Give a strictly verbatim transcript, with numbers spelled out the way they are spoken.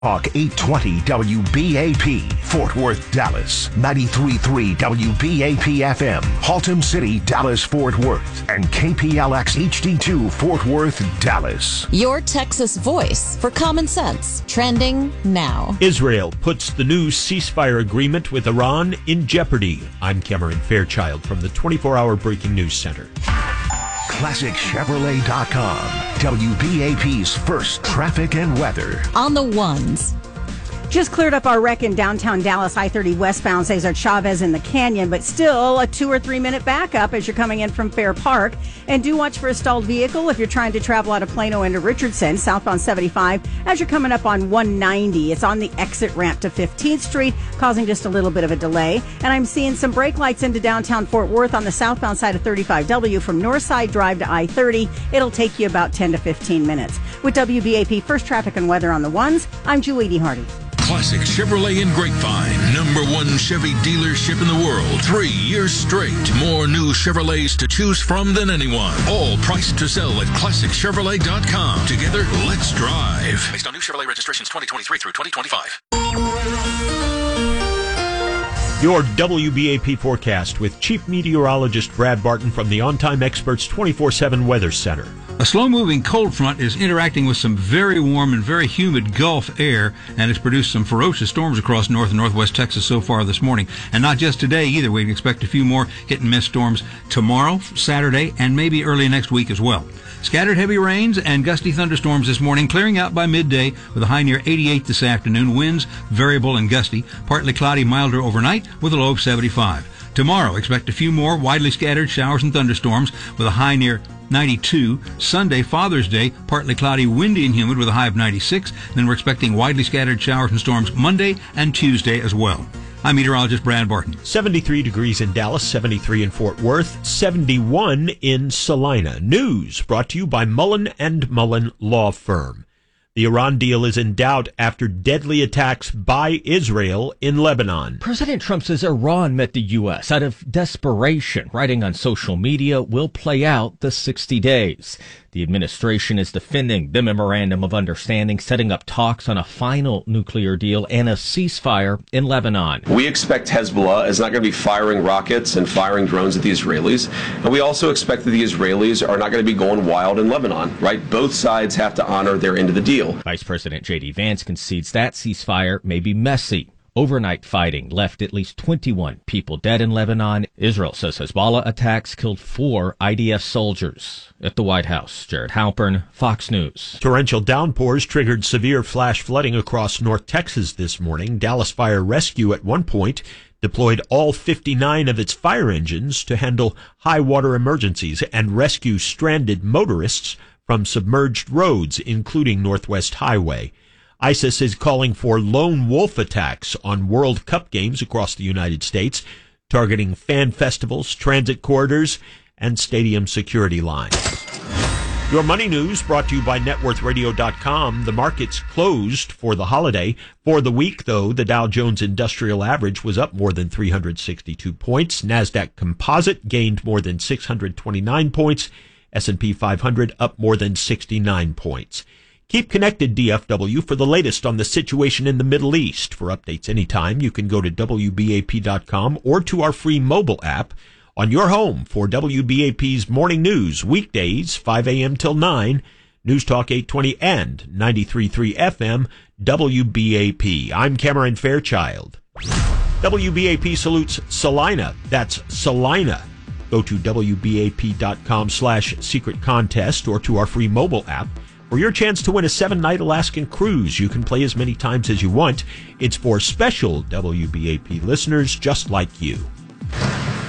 Talk eight twenty W B A P, Fort Worth, Dallas, ninety-three point three W B A P F M, Haltom City, Dallas, Fort Worth, and K P L X H D two, Fort Worth, Dallas. Your Texas voice for common sense, trending now. Israel puts the new ceasefire agreement with Iran in jeopardy. I'm Cameron Fairchild from the twenty-four hour Breaking News Center. Classic Chevrolet dot com, W B A P's first traffic and weather. On the ones. Just cleared up our wreck in downtown Dallas, I thirty westbound, Cesar Chavez in the Canyon, but still a two or three minute backup as you're coming in from Fair Park. And do watch for a stalled vehicle if you're trying to travel out of Plano into Richardson, southbound seventy-five, as you're coming up on one ninety. It's on the exit ramp to fifteenth Street, causing just a little bit of a delay. And I'm seeing some brake lights into downtown Fort Worth on the southbound side of thirty-five W from Northside Drive to I thirty. It'll take you about ten to fifteen minutes. With W B A P First Traffic and Weather on the ones, I'm Julie Hardy. Classic Chevrolet in Grapevine, number one Chevy dealership in the world. Three years straight. More new Chevrolets to choose from than anyone. All priced to sell at Classic Chevrolet dot com. Together, let's drive. Based on new Chevrolet registrations twenty twenty-three through twenty twenty-five. Your W B A P forecast with Chief Meteorologist Brad Barton from the On Time Experts twenty-four seven Weather Center. A slow-moving cold front is interacting with some very warm and very humid Gulf air and has produced some ferocious storms across north and northwest Texas so far this morning. And not just today either. We can expect a few more hit-and-miss storms tomorrow, Saturday, and maybe early next week as well. Scattered heavy rains and gusty thunderstorms this morning, clearing out by midday with a high near eighty-eight this afternoon. Winds variable and gusty. Partly cloudy, milder overnight with a low of seventy-five. Tomorrow, expect a few more widely scattered showers and thunderstorms with a high near ninety-two. Sunday, Father's Day, partly cloudy, windy and humid with a high of ninety-six. Then we're expecting widely scattered showers and storms Monday and Tuesday as well. I'm meteorologist Brad Barton. seventy-three degrees in Dallas, seventy-three in Fort Worth, seventy-one in Salina. News brought to you by Mullen and Mullen Law Firm. The Iran deal is in doubt after deadly attacks by Israel in Lebanon. President Trump says Iran met the U S out of desperation. Writing on social media, will play out the sixty days. The administration is defending the memorandum of understanding, setting up talks on a final nuclear deal and a ceasefire in Lebanon. We expect Hezbollah is not going to be firing rockets and firing drones at the Israelis. And we also expect that the Israelis are not going to be going wild in Lebanon, right? Both sides have to honor their end of the deal. Vice President J D Vance concedes that ceasefire may be messy. Overnight fighting left at least twenty-one people dead in Lebanon. Israel says Hezbollah attacks killed four I D F soldiers. At the White House, Jared Halpern, Fox News. Torrential downpours triggered severe flash flooding across North Texas this morning. Dallas Fire Rescue at one point deployed all fifty-nine of its fire engines to handle high water emergencies and rescue stranded motorists from submerged roads, including Northwest Highway. ISIS is calling for lone wolf attacks on World Cup games across the United States, targeting fan festivals, transit corridors, and stadium security lines. Your money news brought to you by net worth radio dot com. The markets closed for the holiday. For the week, though, the Dow Jones Industrial Average was up more than three hundred sixty-two points. NASDAQ Composite gained more than six hundred twenty-nine points. S and P five hundred up more than sixty-nine points. Keep connected, D F W, for the latest on the situation in the Middle East. For updates anytime, you can go to W B A P dot com or to our free mobile app. On your home for W B A P's Morning News, weekdays, five a.m. till nine, News Talk eight twenty and ninety-three point three F M, W B A P. I'm Cameron Fairchild. W B A P salutes Salina. That's Salina. Go to W B A P dot com slash secret contest or to our free mobile app for your chance to win a seven-night Alaskan cruise. You can play as many times as you want. It's for special W B A P listeners just like you.